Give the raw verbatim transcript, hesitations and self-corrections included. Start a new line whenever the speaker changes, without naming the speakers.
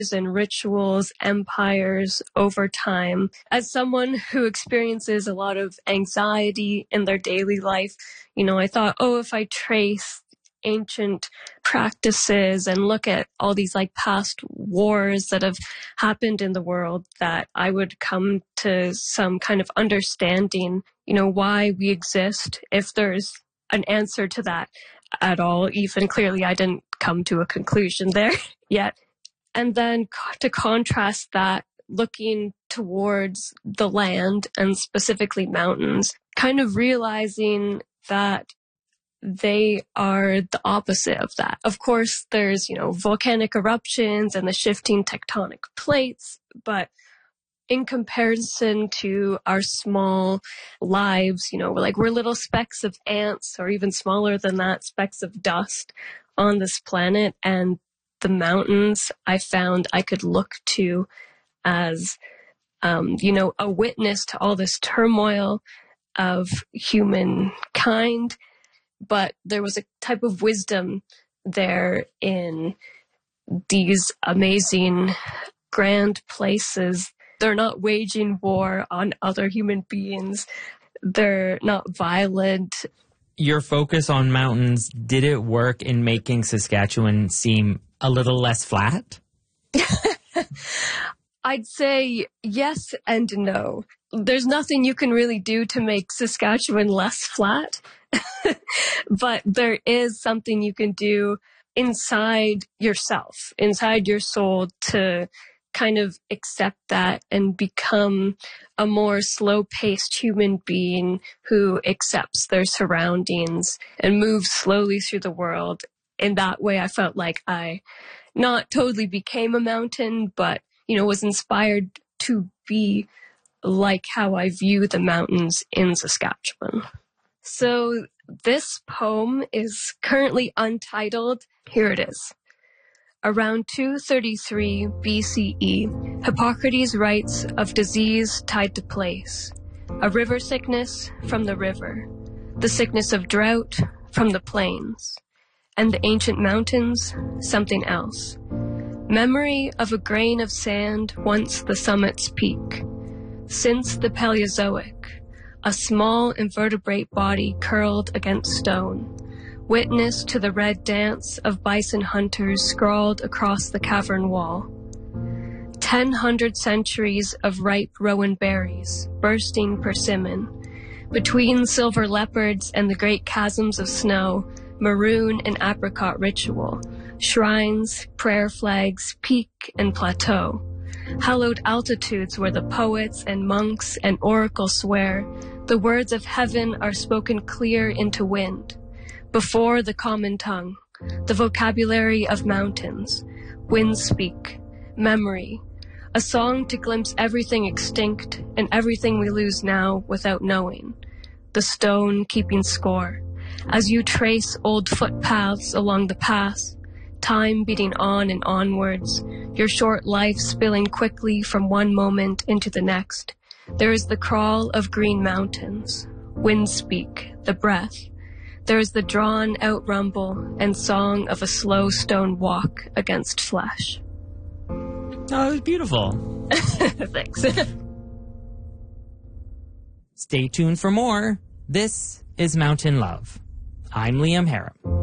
and rituals, empires over time. As someone who experiences a lot of anxiety in their daily life, you know, I thought, oh, if I trace ancient practices and look at all these like past wars that have happened in the world, that I would come to some kind of understanding, you know, why we exist, if there's an answer to that at all. Even clearly, I didn't come to a conclusion there yet. And then to contrast that, looking towards the land and specifically mountains, kind of realizing that they are the opposite of that. Of course, there's, you know, volcanic eruptions and the shifting tectonic plates, but in comparison to our small lives, you know, we're like we're little specks of ants, or even smaller than that, specks of dust on this planet. And the mountains I found I could look to as, um, you know, a witness to all this turmoil of humankind. But there was a type of wisdom there in these amazing, grand places. They're not waging war on other human beings. They're not violent.
Your focus on mountains, did it work in making Saskatchewan seem a little less flat?
I'd say yes and no. There's nothing you can really do to make Saskatchewan less flat, but there is something you can do inside yourself, inside your soul, to kind of accept that and become a more slow-paced human being who accepts their surroundings and moves slowly through the world. In that way, I felt like I not totally became a mountain, but, you know, was inspired to be like how I view the mountains in Saskatchewan. So this poem is currently untitled. Here it is. Around two thirty-three B C E, Hippocrates writes of disease tied to place, a river sickness from the river, the sickness of drought from the plains, and the ancient mountains something else. Memory of a grain of sand once the summit's peak. Since the Paleozoic, a small invertebrate body curled against stone, witness to the red dance of bison hunters scrawled across the cavern wall. Ten hundred centuries of ripe rowan berries, bursting persimmon. Between silver leopards and the great chasms of snow, maroon and apricot ritual, shrines, prayer flags, peak and plateau. Hallowed altitudes where the poets and monks and oracles swear the words of heaven are spoken clear into wind. Before the common tongue, the vocabulary of mountains, winds speak, memory, a song to glimpse everything extinct and everything we lose now without knowing, the stone keeping score. As you trace old footpaths along the path, time beating on and onwards, your short life spilling quickly from one moment into the next, there is the crawl of green mountains, winds speak, the breath. There is the drawn-out rumble and song of a slow stone walk against flesh.
Oh, it was beautiful.
Thanks.
Stay tuned for more. This is Mountain Love. I'm Liam Harrop.